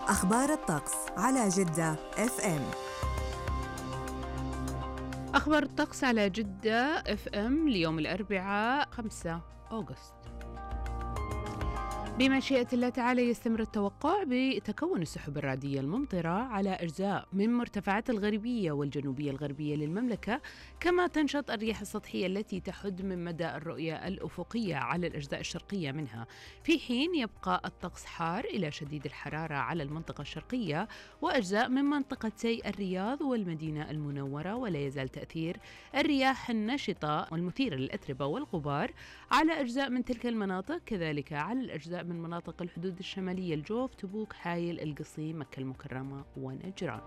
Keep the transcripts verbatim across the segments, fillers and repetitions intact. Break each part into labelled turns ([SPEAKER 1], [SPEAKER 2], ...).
[SPEAKER 1] أخبار الطقس على جدة اف ام.
[SPEAKER 2] أخبار الطقس على جدة اف ام ليوم الأربعاء خمسة أغسطس. بمشيئة الله تعالى يستمر التوقع بتكون السحب الرعدية الممطرة على أجزاء من مرتفعات الغربية والجنوبية الغربية للمملكة، كما تنشط الرياح السطحية التي تحد من مدى الرؤية الأفقية على الأجزاء الشرقية منها، في حين يبقى الطقس حار إلى شديد الحرارة على المنطقة الشرقية وأجزاء من منطقتي الرياض والمدينة المنورة، ولا يزال تأثير الرياح النشطة والمثيرة للأتربة والغبار على أجزاء من تلك المناطق، كذلك على الأجزاء من مناطق الحدود الشمالية الجوف، تبوك، حايل، القصيم، مكة المكرمة ونجران.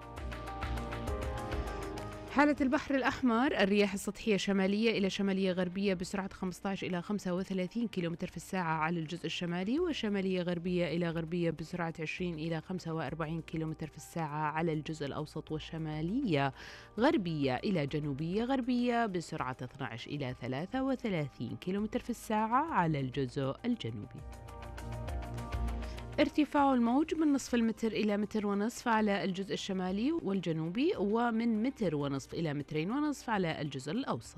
[SPEAKER 2] حالة البحر الأحمر، الرياح السطحية شمالية إلى شمالية غربية بسرعة خمسة عشر إلى خمسة وثلاثين كيلومتر في الساعة على الجزء الشمالي، وشمالية غربية إلى غربية بسرعة عشرين إلى خمسة وأربعين كيلومتر في الساعة على الجزء الأوسط، وشمالية غربية إلى جنوبية غربية بسرعة اثني عشر إلى ثلاثة وثلاثين كيلومتر في الساعة على الجزء الجنوبي. ارتفاع الموج من نصف المتر إلى متر ونصف على الجزء الشمالي والجنوبي، ومن متر ونصف إلى مترين ونصف على الجزء الأوسط.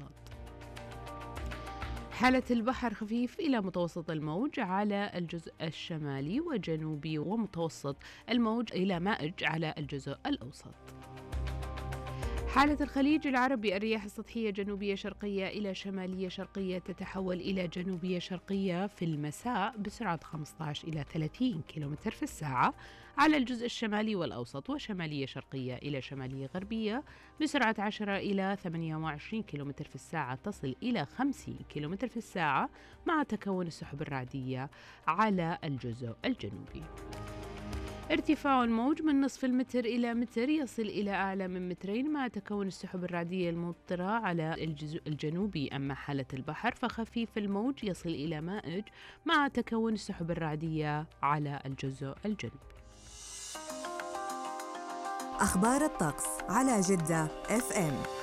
[SPEAKER 2] حالة البحر خفيف إلى متوسط الموج على الجزء الشمالي وجنوبي، ومتوسط الموج إلى مائج على الجزء الأوسط. حالة الخليج العربي، الرياح السطحية جنوبية شرقية إلى شمالية شرقية تتحول إلى جنوبية شرقية في المساء بسرعة خمسة عشر إلى ثلاثين كيلومتر في الساعة على الجزء الشمالي والأوسط، وشمالية شرقية إلى شمالية غربية بسرعة عشرة إلى ثمانية وعشرين كيلومتر في الساعة تصل إلى خمسين كيلومتر في الساعة مع تكون السحب الرعدية على الجزء الجنوبي. ارتفاع الموج من نصف المتر إلى متر يصل إلى أعلى من مترين مع تكون السحب الرعدية الممطرة على الجزء الجنوبي. أما حالة البحر فخفيف الموج يصل إلى مائج مع تكون السحب الرعدية على الجزء الجنوبي.
[SPEAKER 1] أخبار الطقس على جدة اف ام.